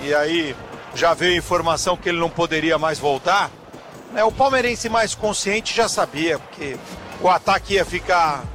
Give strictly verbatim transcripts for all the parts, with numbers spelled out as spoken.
e aí já veio a informação que ele não poderia mais voltar, né? O palmeirense mais consciente já sabia, porque o ataque ia ficar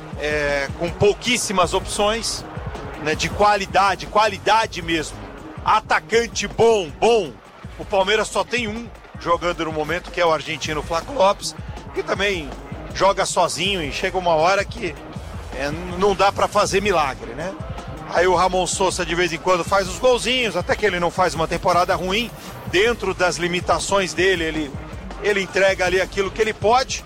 é, com pouquíssimas opções, né, de qualidade, qualidade mesmo. Atacante bom, bom. O Palmeiras só tem um jogando no momento, que é o argentino Flaco Lopes, que também joga sozinho e chega uma hora que é, não dá para fazer milagre, né? Aí o Ramon Sousa de vez em quando faz os golzinhos, até que ele não faz uma temporada ruim, dentro das limitações dele, ele, ele entrega ali aquilo que ele pode,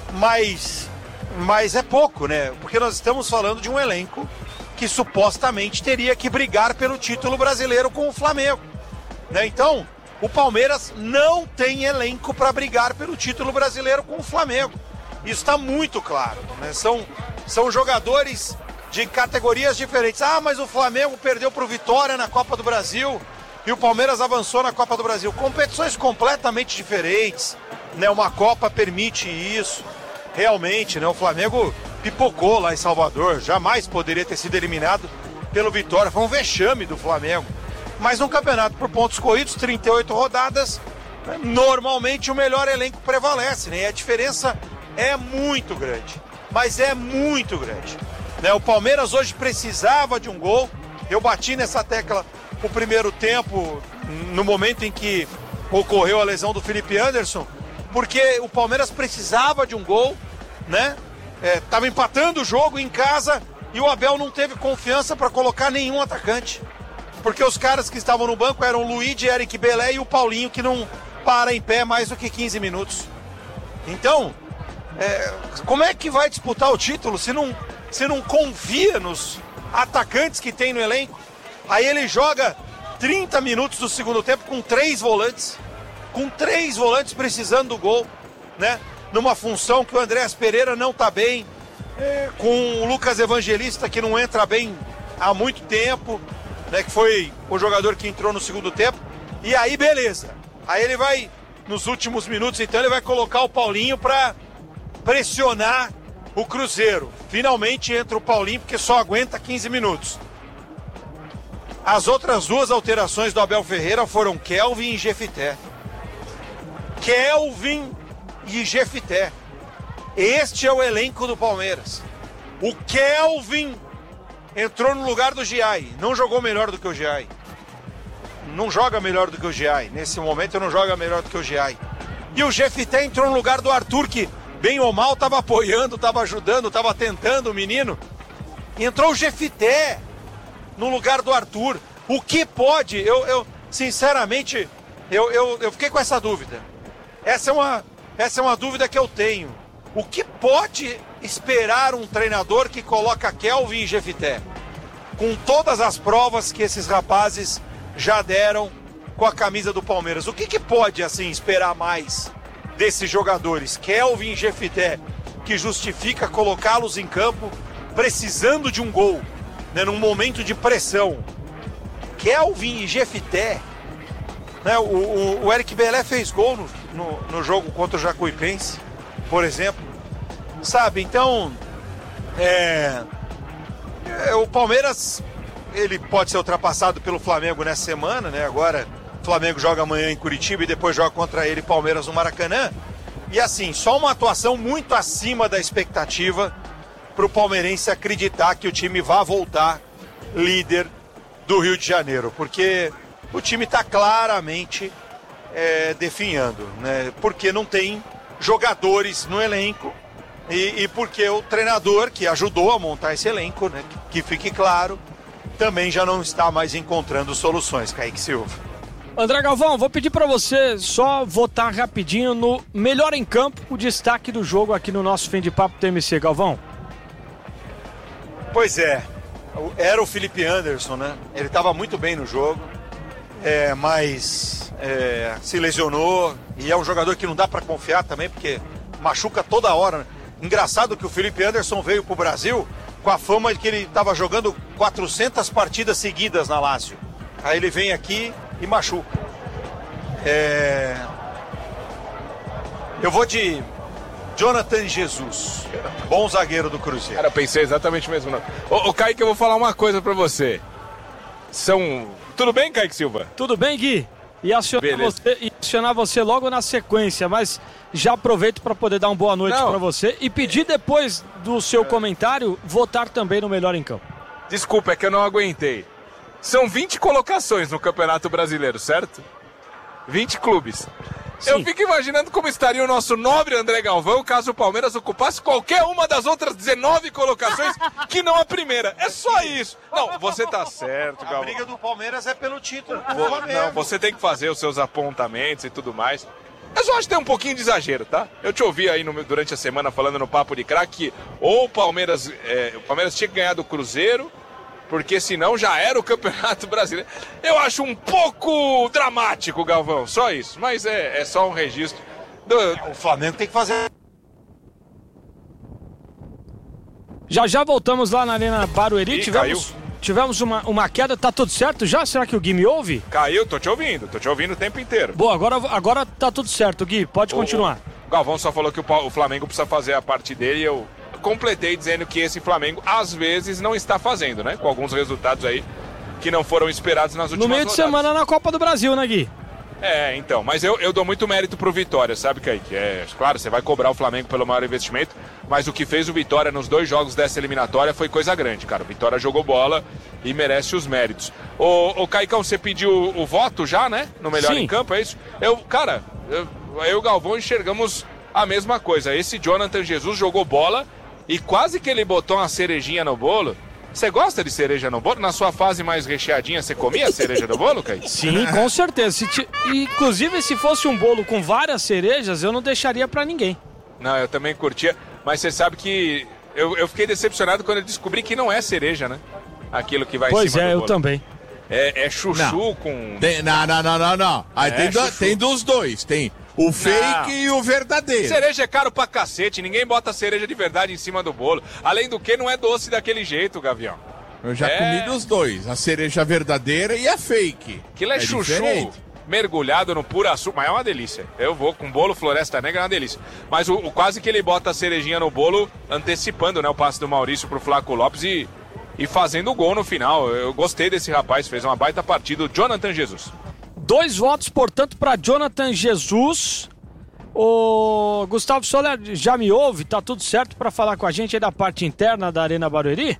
mas, mas é pouco, né? Porque nós estamos falando de um elenco que supostamente teria que brigar pelo título brasileiro com o Flamengo, né? Então, o Palmeiras não tem elenco para brigar pelo título brasileiro com o Flamengo. Isso está muito claro, né? São, são jogadores de categorias diferentes. Ah, mas o Flamengo perdeu para o Vitória na Copa do Brasil e o Palmeiras avançou na Copa do Brasil. Competições completamente diferentes, né? Uma Copa permite isso. Realmente, né? O Flamengo pipocou lá em Salvador. Jamais poderia ter sido eliminado pelo Vitória. Foi um vexame do Flamengo. Mas no campeonato por pontos corridos, trinta e oito rodadas, né? Normalmente o melhor elenco prevalece, né? E a diferença é muito grande. Mas é muito grande. Né, o Palmeiras hoje precisava de um gol. Eu bati nessa tecla o primeiro tempo, no momento em que ocorreu a lesão do Felipe Anderson, porque o Palmeiras precisava de um gol, né? É, tava empatando o jogo em casa e o Abel não teve confiança para colocar nenhum atacante, porque os caras que estavam no banco eram o Luigi, Eric Belé e o Paulinho, que não para em pé mais do que quinze minutos. Então, é, como é que vai disputar o título se não Você não confia nos atacantes que tem no elenco? Aí ele joga trinta minutos do segundo tempo com três volantes. Com três volantes precisando do gol, né? Numa função que o Andréas Pereira não tá bem. É, com o Lucas Evangelista, que não entra bem há muito tempo, né? Que foi o jogador que entrou no segundo tempo. E aí, beleza. Aí ele vai, nos últimos minutos, então, ele vai colocar o Paulinho para pressionar o Cruzeiro. Finalmente entra o Paulinho, porque só aguenta quinze minutos. As outras duas alterações do Abel Ferreira foram Kelvin e Jefité. Kelvin e Jefité. Este é o elenco do Palmeiras. O Kelvin entrou no lugar do Giai. Não jogou melhor do que o Giai. Não joga melhor do que o Giai. Nesse momento não joga melhor do que o Giai. E o Jefité entrou no lugar do Arthur, que bem ou mal estava apoiando, estava ajudando, estava tentando o menino. E entrou o Jefité no lugar do Arthur. O que pode? Eu, eu sinceramente, eu, eu, eu fiquei com essa dúvida. Essa é, uma, essa é uma dúvida que eu tenho. O que pode esperar um treinador que coloca Kelvin e Jefité? Com todas as provas que esses rapazes já deram com a camisa do Palmeiras. O que, que pode, assim, esperar mais desses jogadores? Kelvin e Jefité, que justifica colocá-los em campo precisando de um gol, né, num momento de pressão. Kelvin e Jefité, né, o, o, o Eric Belé fez gol no, no, no jogo contra o Jacuipense, por exemplo, sabe? Então, é, é, o Palmeiras, ele pode ser ultrapassado pelo Flamengo nessa semana, né? Agora o Flamengo joga amanhã em Curitiba e depois joga contra ele Palmeiras no Maracanã. E assim, só uma atuação muito acima da expectativa para o palmeirense acreditar que o time vai voltar líder do Rio de Janeiro, porque o time está claramente é, definhando, né? Porque não tem jogadores no elenco e, e porque o treinador que ajudou a montar esse elenco, né, que, que fique claro, também já não está mais encontrando soluções. Kaique Silva. André Galvão, vou pedir para você só votar rapidinho no melhor em campo, o destaque do jogo aqui no nosso Fim de Papo T M C, Galvão. Pois é, era o Felipe Anderson, né? Ele estava muito bem no jogo, é, mas é, se lesionou e é um jogador que não dá para confiar também, porque machuca toda hora, né? Engraçado que o Felipe Anderson veio pro Brasil com a fama de que ele estava jogando quatrocentas partidas seguidas na Lazio. Aí ele vem aqui e machuca. É... Eu vou de Jonathan Jesus, bom zagueiro do Cruzeiro. Cara, eu pensei exatamente o mesmo. Ô, ô Kaique, eu vou falar uma coisa pra você. são... Tudo bem, Kaique Silva? Tudo bem, Gui? E acionar, você, e acionar você logo na sequência, mas já aproveito para poder dar uma boa noite para você e pedir depois do seu comentário votar também no Melhor em Campo. Desculpa, é que eu não aguentei. São vinte colocações no Campeonato Brasileiro, certo? vinte clubes. Sim. Eu fico imaginando como estaria o nosso nobre André Galvão caso o Palmeiras ocupasse qualquer uma das outras dezenove colocações que não a primeira. É só isso. Não, você tá certo, Galvão. A briga do Palmeiras é pelo título. Não, você tem que fazer os seus apontamentos e tudo mais. Eu só acho que tem um pouquinho de exagero, tá? Eu te ouvi aí no, durante a semana falando no Papo de Craque que ou o Palmeiras, é, o Palmeiras tinha que ganhar do Cruzeiro, porque senão já era o Campeonato Brasileiro. Eu acho um pouco dramático, Galvão, só isso. Mas é, é só um registro. Do... O Flamengo tem que fazer... Já já voltamos lá na Arena Barueri. Ih, tivemos caiu. tivemos uma, uma queda, tá tudo certo já? Será que o Gui me ouve? Caiu, tô te ouvindo, tô te ouvindo o tempo inteiro. Boa, agora, agora tá tudo certo, Gui, pode o, continuar. O Galvão só falou que o, o Flamengo precisa fazer a parte dele e eu... completei dizendo que esse Flamengo às vezes não está fazendo, né? Com alguns resultados aí que não foram esperados nas últimas No meio rodadas. de semana na Copa do Brasil, né, Gui? É, então, mas eu, eu dou muito mérito pro Vitória, sabe, Kaique? É, claro, você vai cobrar o Flamengo pelo maior investimento, mas o que fez o Vitória nos dois jogos dessa eliminatória foi coisa grande, cara. O Vitória jogou bola e merece os méritos. Ô, ô Caicão, você pediu o, o voto já, né? No Melhor Sim. em Campo, é isso? Eu, cara, eu, eu e o Galvão enxergamos a mesma coisa. Esse Jonathan Jesus jogou bola e quase que ele botou uma cerejinha no bolo. Você gosta de cereja no bolo? Na sua fase mais recheadinha, você comia cereja no bolo, Kaique? Sim, com certeza. Se ti... Inclusive, se fosse um bolo com várias cerejas, eu não deixaria pra ninguém. Não, eu também curtia, mas você sabe que eu, eu fiquei decepcionado quando eu descobri que não é cereja, né? Aquilo que vai pois em cima é, do eu bolo. também. É, é chuchu Não. com... Tem, não, não, não, não, não. Aí É, tem, do- chuchu. tem dos dois. Tem o fake Não. e o verdadeiro. Cereja é caro pra cacete, ninguém bota cereja de verdade em cima do bolo. Além do que, não é doce daquele jeito, Gavião. Eu já É. comi dos dois. A cereja verdadeira e a fake. Aquilo é, chuchu diferente. mergulhado no puro açúcar, mas é uma delícia. Eu vou com bolo Floresta Negra, é uma delícia. Mas o, o quase que ele bota a cerejinha no bolo, antecipando, né, o passe do Maurício pro Flaco Lopes e, e fazendo o gol no final. Eu gostei desse rapaz, fez uma baita partida, o Jonathan Jesus. Dois votos, portanto, para Jonathan Jesus. O Gustavo Soler já me ouve? Tá tudo certo para falar com a gente aí da parte interna da Arena Barueri?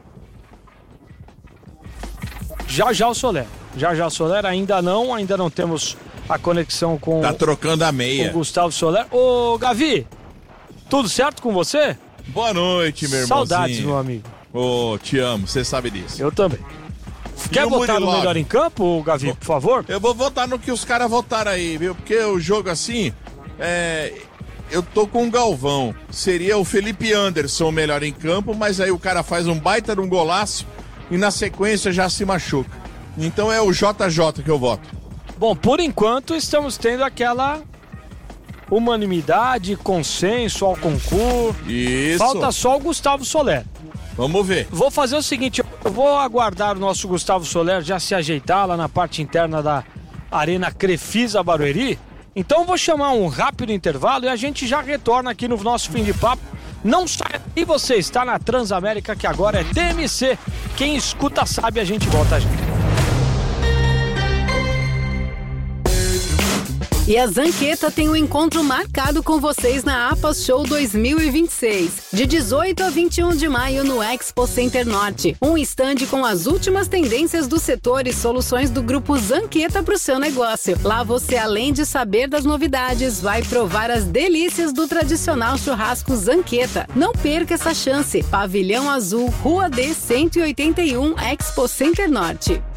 Já já o Soler. Já já o Soler, ainda não, ainda não temos a conexão com Tá trocando a meia. o Gustavo Soler. Ô, Gavi, tudo certo com você? Boa noite, meu irmãozinho. Saudades, meu amigo. Ô, te amo, você sabe disso. Eu também. Quer o botar no Murilov? Melhor em Campo, Gavi, por favor? Eu vou votar no que os caras votaram aí, viu? Porque o jogo assim, é... eu tô com o Galvão. Seria o Felipe Anderson o melhor em campo, mas aí o cara faz um baita de um golaço e na sequência já se machuca. Então é o J J que eu voto. Bom, por enquanto estamos tendo aquela unanimidade, consenso ao concurso. Isso. Falta só o Gustavo Soler. Vamos ver. Vou fazer o seguinte, eu vou aguardar o nosso Gustavo Soler já se ajeitar lá na parte interna da Arena Crefisa Barueri. Então eu vou chamar um rápido intervalo e a gente já retorna aqui no nosso fim de papo. Não saia daí, você está na Transamérica, que agora é T M C. Quem escuta sabe, a gente volta já. E a Zanqueta tem um encontro marcado com vocês na APAS Show dois mil e vinte e seis, de dezoito a vinte e um de maio no Expo Center Norte. Um estande com as últimas tendências do setor e soluções do grupo Zanqueta para o seu negócio. Lá você, além de saber das novidades, vai provar as delícias do tradicional churrasco Zanqueta. Não perca essa chance. Pavilhão Azul, Rua D cento e oitenta e um, Expo Center Norte.